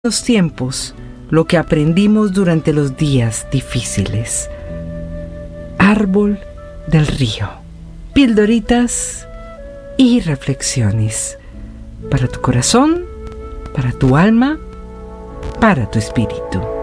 los tiempos lo que aprendimos durante los días difíciles. Árbol del río. Pildoritas y reflexiones para tu corazón, para tu alma, para tu espíritu.